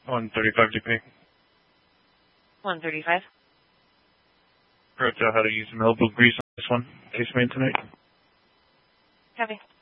135 GP. 135. Wrote how to use Malibu grease on this one. Case made tonight. Copy.